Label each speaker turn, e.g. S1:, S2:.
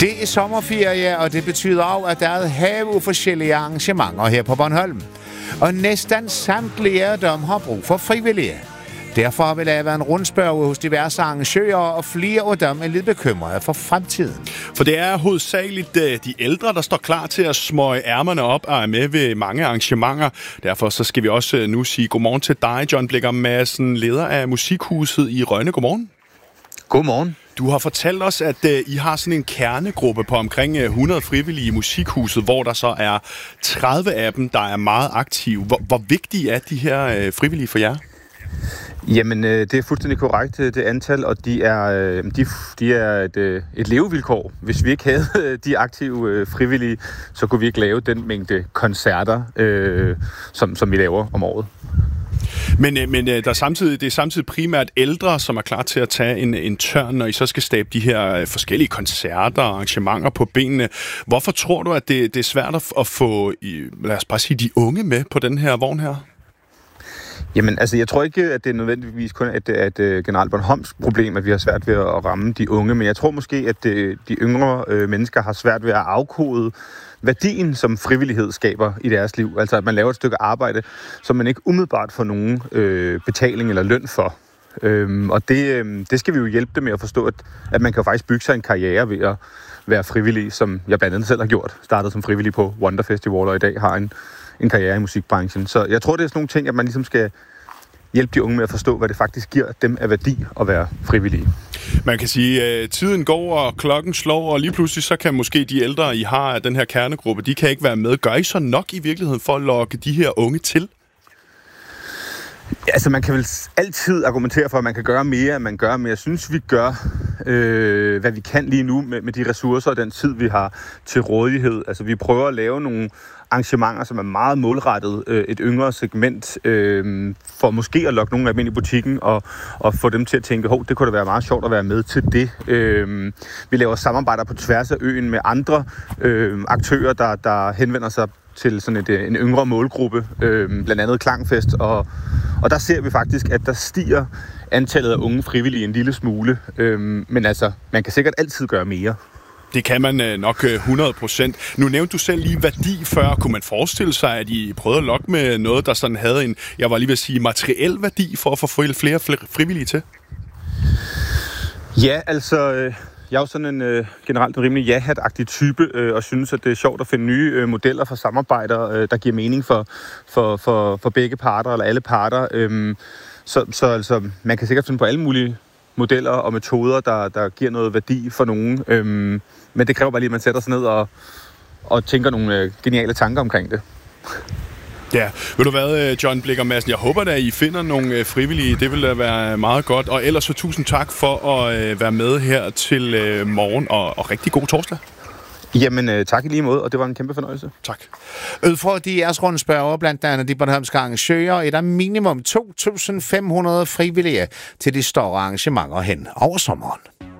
S1: Det er sommerferie, og det betyder også, at der er et hav af forskellige arrangementer her på Bornholm. Og næsten samtlige af dem har brug for frivillige. Derfor har vi lavet en rundspørge hos diverse arrangører, og flere af dem er lidt bekymrede for fremtiden.
S2: For det er hovedsageligt de ældre, der står klar til at smøge ærmerne op og er med ved mange arrangementer. Derfor så skal vi også nu sige godmorgen til dig, John Blicher Madsen, leder af Musikhuset i Rønne. Godmorgen.
S3: Godmorgen.
S2: Du har fortalt os, at I har sådan en kernegruppe på omkring 100 frivillige i Musikhuset, hvor der så er 30 af dem, der er meget aktive. Hvor vigtige er de her frivillige for jer?
S3: Jamen, det er fuldstændig korrekt, det antal, og de er et levevilkår. Hvis vi ikke havde de aktive frivillige, så kunne vi ikke lave den mængde koncerter, som vi laver om året.
S2: Men det er samtidig primært ældre, som er klar til at tage en tørn, når I så skal stable de her forskellige koncerter og arrangementer på benene. Hvorfor tror du, at det er svært at få, lad os bare sige, de unge med på den her vogn her?
S3: Jamen, altså, jeg tror ikke, at det er nødvendigvis kun et generelt Bornholms problem, at vi har svært ved at ramme de unge, men jeg tror måske, at de yngre mennesker har svært ved at afkode værdien, som frivillighed skaber i deres liv. Altså, at man laver et stykke arbejde, som man ikke umiddelbart får nogen betaling eller løn for. Og det skal vi jo hjælpe dem med at forstå, at man kan jo faktisk bygge sig en karriere ved at være frivillig, som jeg blandt andet selv har gjort. Startet som frivillig på Wonder Festival, og i dag har en karriere i musikbranchen. Så jeg tror, det er sådan nogle ting, at man ligesom skal hjælpe de unge med at forstå, hvad det faktisk giver dem af værdi at være frivillige.
S2: Man kan sige, at tiden går, og klokken slår, og lige pludselig så kan måske de ældre, I har af den her kernegruppe, de kan ikke være med. Gør I så nok i virkeligheden for at lokke de her unge til?
S3: Altså, man kan vel altid argumentere for, at man kan gøre mere, end man gør, men jeg synes, vi gør, hvad vi kan lige nu med de ressourcer og den tid, vi har til rådighed. Altså, vi prøver at lave nogle arrangementer, som er meget målrettet et yngre segment, for måske at lokke nogle af dem ind i butikken og få dem til at tænke, det kunne da være meget sjovt at være med til det. Vi laver samarbejder på tværs af øen med andre aktører, der henvender sig til sådan en yngre målgruppe, blandt andet Klangfest, og der ser vi faktisk, at der stiger antallet af unge frivillige en lille smule, men altså, man kan sikkert altid gøre mere.
S2: Det kan man nok 100%. Nu nævnte du selv lige værdi før. Kunne man forestille sig, at I prøvede at lokke med noget, der sådan havde en, jeg var lige ved at sige, materiel værdi for at få flere frivillige til?
S3: Ja, altså, jeg er jo sådan en generelt en rimelig ja-hat-agtig type, og synes, at det er sjovt at finde nye modeller for samarbejder, der giver mening for begge parter, eller alle parter. Så altså, man kan sikkert finde på alle mulige modeller og metoder, der giver noget værdi for nogen. Men det kræver bare lige, at man sætter sig ned og tænker nogle geniale tanker omkring det.
S2: Ja, ved du hvad, John Blicher Madsen, jeg håber da, at I finder nogle frivillige. Det vil da være meget godt. Og ellers så tusind tak for at være med her til morgen, og rigtig god torsdag.
S3: Jamen, tak i lige måde, og det var en kæmpe fornøjelse.
S2: Tak.
S1: Ud fra jeres rundspørger, blandt andet de bornholmske arrangører, er der minimum 2.500 frivillige til de store arrangementer hen over sommeren.